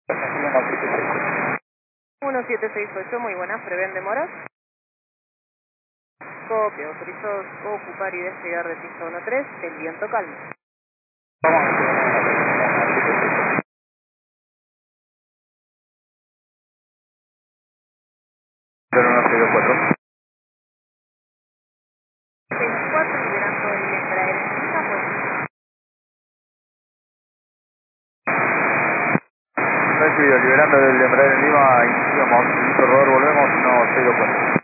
1768, muy buenas, prevén demoras. Copia, autorizó ocupar y despegar de piso 13, el viento calmo. Pero no 64. 64, liberando el embraer en Lima, pues. Recibido, liberando del Embraer en Lima, iniciamos, listo, rodar, volvemos, no, 64.